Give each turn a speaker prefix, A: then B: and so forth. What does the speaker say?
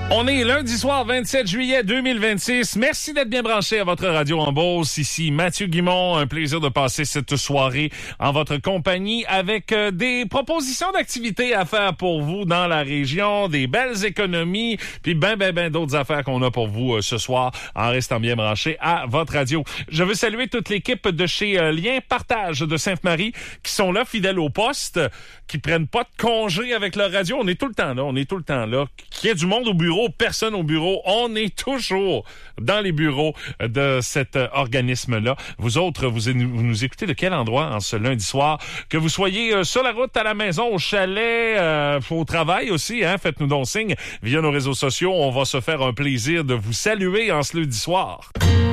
A: On est lundi soir, 27 juillet 2026. Merci d'être bien branché à votre radio en Beauce. Ici Mathieu Guimond. Un plaisir de passer cette soirée en votre compagnie avec des propositions d'activités à faire pour vous dans la région, des belles économies, puis ben d'autres affaires qu'on a pour vous ce soir en restant bien branché à votre radio. Je veux saluer toute l'équipe de chez Lien Partage de Sainte-Marie qui sont là, fidèles au poste, qui prennent pas de congé avec leur radio. On est tout le temps là. Qu'il y ait du monde au bureau, personne au bureau, on est toujours dans les bureaux de cet organisme-là. Vous autres, vous nous écoutez de quel endroit en ce lundi soir? Que vous soyez sur la route, à la maison, au chalet, au travail aussi, hein? Faites-nous donc signe via nos réseaux sociaux. On va se faire un plaisir de vous saluer en ce lundi soir.